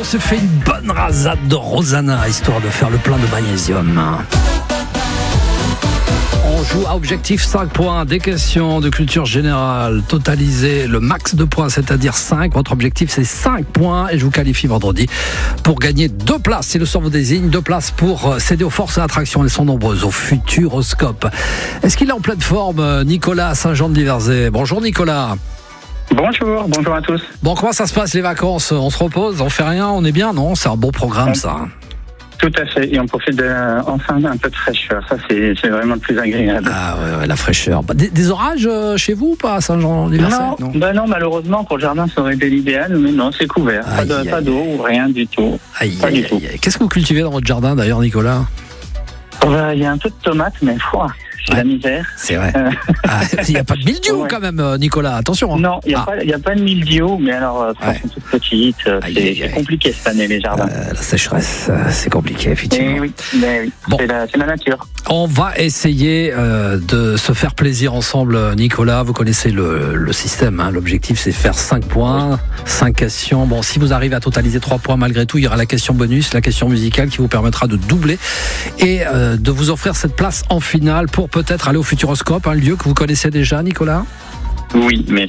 s'est fait une bonne rasade de Rosanna, histoire de faire le plein de magnésium. On joue à objectif 5 points, des questions de culture générale, totaliser le max de points, c'est-à-dire 5. Votre objectif, c'est 5 points et je vous qualifie vendredi pour gagner 2 places. Si le sort vous désigne, 2 places pour céder aux forces et attractions. Elles sont nombreuses, au Futuroscope. Est-ce qu'il est en pleine forme, Nicolas à Saint-Jean-de-Liverzé? Bonjour Nicolas. Bonjour à tous. Bon, comment ça se passe les vacances? On se repose, on fait rien, on est bien? Non, c'est un bon programme ça. Tout à fait, et on profite enfin d'un peu de fraîcheur, ça c'est vraiment le plus agréable. Ah ouais, la fraîcheur. Des orages chez vous ou pas à Saint-Jean-de-Liverzé? Non, malheureusement pour le jardin ça aurait été l'idéal, mais non, c'est couvert, pas d'eau ou rien du tout. Qu'est-ce que vous cultivez dans votre jardin d'ailleurs Nicolas? Il y a un peu de tomates, mais c'est la misère. C'est vrai. Il n'y a pas de mildiou quand même, Nicolas, attention. Non, il n'y a pas de mildiou, mais alors, elles sont toutes petites. C'est compliqué cette année, les jardins. La sécheresse, c'est compliqué, effectivement. Oui, bon. C'est la nature. On va essayer de se faire plaisir ensemble, Nicolas. Vous connaissez le système. Hein. L'objectif, c'est faire 5 points, 5 questions. Bon, si vous arrivez à totaliser 3 points malgré tout, il y aura la question bonus, la question musicale qui vous permettra de doubler et de vous offrir cette place en finale pour peut-être aller au Futuroscope, un lieu que vous connaissez déjà, Nicolas? Oui, mais